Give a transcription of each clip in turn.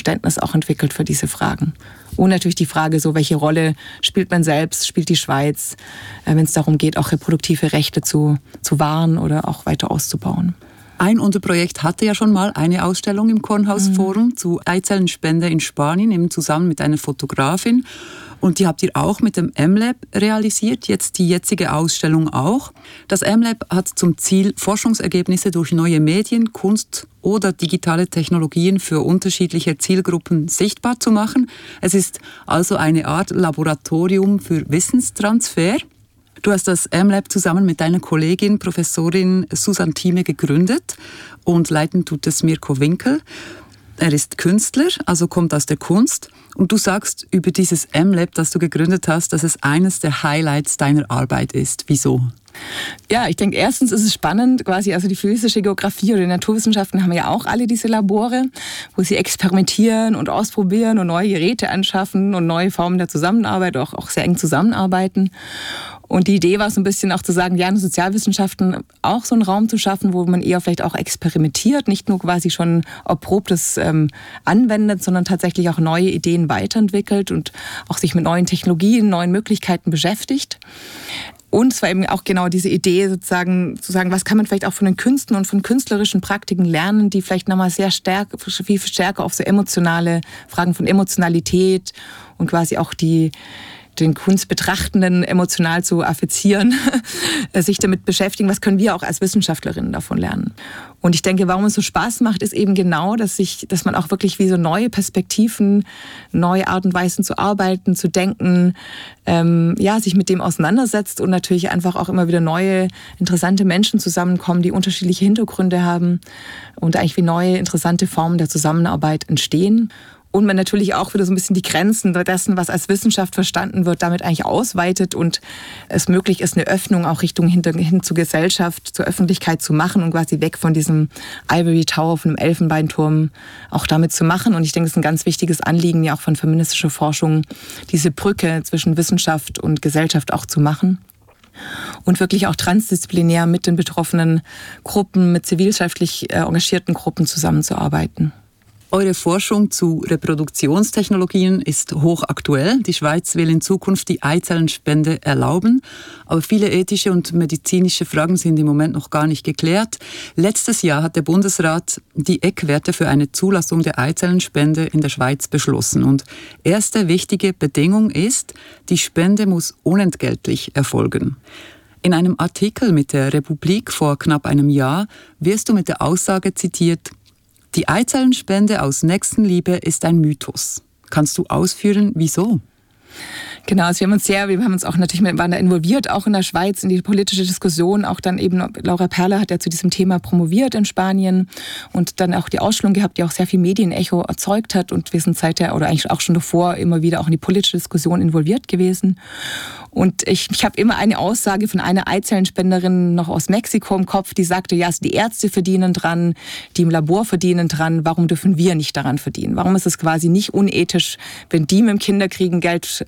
Verständnis auch entwickelt für diese Fragen. Und natürlich die Frage, so welche Rolle spielt man selbst, spielt die Schweiz, wenn es darum geht, auch reproduktive Rechte zu wahren oder auch weiter auszubauen. Ein Unterprojekt hatte ja schon mal eine Ausstellung im Kornhaus-Forum zu Eizellenspende in Spanien, eben zusammen mit einer Fotografin. Und die habt ihr auch mit dem M-Lab realisiert, jetzt die jetzige Ausstellung auch. Das M-Lab hat zum Ziel, Forschungsergebnisse durch neue Medien, Kunst oder digitale Technologien für unterschiedliche Zielgruppen sichtbar zu machen. Es ist also eine Art Laboratorium für Wissenstransfer. Du hast das M-Lab zusammen mit deiner Kollegin Professorin Susanne Thieme gegründet und leiten tut es Mirko Winkel. Er ist Künstler, also kommt aus der Kunst. Und du sagst über dieses M-Lab, das du gegründet hast, dass es eines der Highlights deiner Arbeit ist. Wieso? Ja, ich denke, erstens ist es spannend, quasi, also die physische Geografie oder die Naturwissenschaften haben ja auch alle diese Labore, wo sie experimentieren und ausprobieren und neue Geräte anschaffen und neue Formen der Zusammenarbeit, auch sehr eng zusammenarbeiten. Und die Idee war so ein bisschen auch zu sagen, ja, in den Sozialwissenschaften auch so einen Raum zu schaffen, wo man eher vielleicht auch experimentiert, nicht nur quasi schon erprobtes anwendet, sondern tatsächlich auch neue Ideen weiterentwickelt und auch sich mit neuen Technologien, neuen Möglichkeiten beschäftigt. Und es war eben auch genau diese Idee, sozusagen zu sagen, was kann man vielleicht auch von den Künsten und von künstlerischen Praktiken lernen, die viel stärker auf so emotionale Fragen von Emotionalität und quasi auch den Kunstbetrachtenden emotional zu affizieren, sich damit beschäftigen, was können wir auch als Wissenschaftlerinnen davon lernen. Und ich denke, warum es so Spaß macht, ist eben genau, dass man auch wirklich wie so neue Perspektiven, neue Art und Weisen zu arbeiten, zu denken, sich mit dem auseinandersetzt und natürlich einfach auch immer wieder neue, interessante Menschen zusammenkommen, die unterschiedliche Hintergründe haben und eigentlich wie neue, interessante Formen der Zusammenarbeit entstehen. Und man natürlich auch wieder so ein bisschen die Grenzen dessen, was als Wissenschaft verstanden wird, damit eigentlich ausweitet und es möglich ist, eine Öffnung auch hin zur Gesellschaft, zur Öffentlichkeit zu machen und quasi weg von diesem Ivory Tower, von dem Elfenbeinturm auch damit zu machen. Und ich denke, es ist ein ganz wichtiges Anliegen ja auch von feministischer Forschung, diese Brücke zwischen Wissenschaft und Gesellschaft auch zu machen. Und wirklich auch transdisziplinär mit den betroffenen Gruppen, mit zivilgesellschaftlich engagierten Gruppen zusammenzuarbeiten. Eure Forschung zu Reproduktionstechnologien ist hochaktuell. Die Schweiz will in Zukunft die Eizellenspende erlauben. Aber viele ethische und medizinische Fragen sind im Moment noch gar nicht geklärt. Letztes Jahr hat der Bundesrat die Eckwerte für eine Zulassung der Eizellenspende in der Schweiz beschlossen. Und erste wichtige Bedingung ist, die Spende muss unentgeltlich erfolgen. In einem Artikel mit der Republik vor knapp einem Jahr wirst du mit der Aussage zitiert: Die Eizellenspende aus Nächstenliebe ist ein Mythos. Kannst du ausführen, wieso? Genau, also wir haben uns auch natürlich waren da involviert, auch in der Schweiz, in die politische Diskussion. Auch dann eben, Laura Perle hat ja zu diesem Thema promoviert in Spanien und dann auch die Ausstellung gehabt, die auch sehr viel Medienecho erzeugt hat. Und wir sind seither oder eigentlich auch schon davor immer wieder auch in die politische Diskussion involviert gewesen. Und ich habe immer eine Aussage von einer Eizellenspenderin noch aus Mexiko im Kopf, die sagte, ja, also die Ärzte verdienen dran, die im Labor verdienen dran, warum dürfen wir nicht daran verdienen? Warum ist es quasi nicht unethisch, wenn die mit dem Kinderkriegen Geld,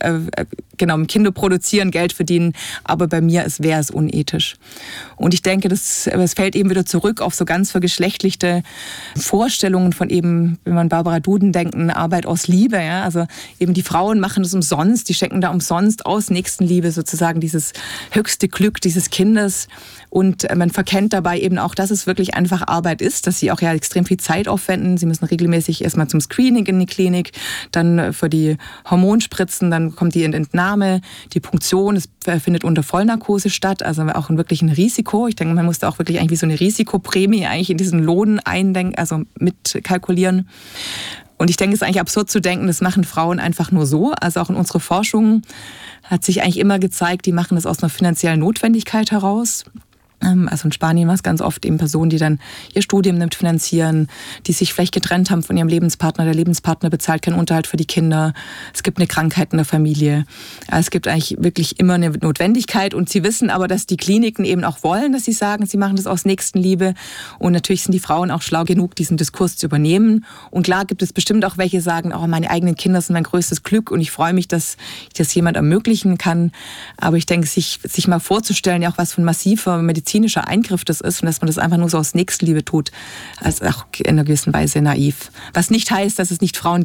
mit Kinder produzieren, Geld verdienen, aber bei mir wäre es unethisch. Und ich denke, es fällt eben wieder zurück auf so ganz vergeschlechtlichte Vorstellungen von eben, wenn man Barbara Duden denken, Arbeit aus Liebe, ja, also eben die Frauen machen das umsonst, die schenken da umsonst aus Nächstenliebe sozusagen dieses höchste Glück dieses Kindes und man verkennt dabei eben auch, dass es wirklich einfach Arbeit ist, dass sie auch ja extrem viel Zeit aufwenden. Sie müssen regelmäßig erstmal zum Screening in die Klinik, dann für die Hormonspritzen, dann kommt die Entnahme, die Punktion, es findet unter Vollnarkose statt, also auch wirklich ein Risiko. Ich denke, man musste auch wirklich eigentlich wie so eine Risikoprämie eigentlich in diesen Lohn mitkalkulieren. Und ich denke, es ist eigentlich absurd zu denken, das machen Frauen einfach nur so. Also auch in unserer Forschung hat sich eigentlich immer gezeigt, die machen das aus einer finanziellen Notwendigkeit heraus. Also in Spanien war es ganz oft eben Personen, die dann ihr Studium mitfinanzieren, die sich vielleicht getrennt haben von ihrem Lebenspartner. Der Lebenspartner bezahlt keinen Unterhalt für die Kinder. Es gibt eine Krankheit in der Familie. Es gibt eigentlich wirklich immer eine Notwendigkeit. Und sie wissen aber, dass die Kliniken eben auch wollen, dass sie sagen, sie machen das aus Nächstenliebe. Und natürlich sind die Frauen auch schlau genug, diesen Diskurs zu übernehmen. Und klar gibt es bestimmt auch welche, die sagen, oh, meine eigenen Kinder sind mein größtes Glück und ich freue mich, dass ich das jemand ermöglichen kann. Aber ich denke, sich mal vorzustellen, ja auch was von massiver medizinischer Eingriff das ist und dass man das einfach nur so aus Nächstenliebe tut, ist auch in einer gewissen Weise naiv. Was nicht heißt, dass es nicht Frauen